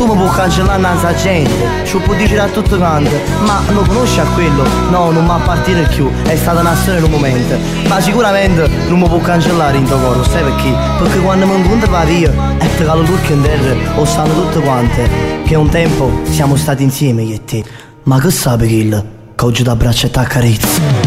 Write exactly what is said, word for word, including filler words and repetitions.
tu mi puoi cancellare innanzi a gente, ci puoi dire a tutto quanto, ma lo conosci a quello? No, non mi appartiene più, è stata una storia in un momento. Ma sicuramente non mi può cancellare in tuo coro, sai perché? Perché quando mi incontro va via e ti calo tutto in terra, o sanno tutte quante, che un tempo siamo stati insieme io e te. Ma che sape Kill? Che oggi da braccia e t'accarezza.